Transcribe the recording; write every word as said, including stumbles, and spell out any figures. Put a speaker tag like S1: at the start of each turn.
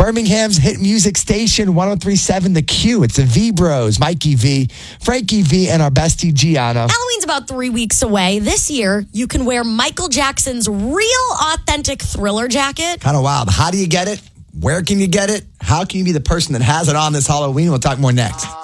S1: Birmingham's hit music station, one oh three point seven The Q. It's the V Bros, Mikey V, Frankie V, and our bestie Gianna.
S2: Halloween's about three weeks away. This year, you can wear Michael Jackson's real authentic Thriller jacket.
S1: Kind of wild. How do you get it? Where can you get it? How can you be the person that has it on this Halloween? We'll talk more next.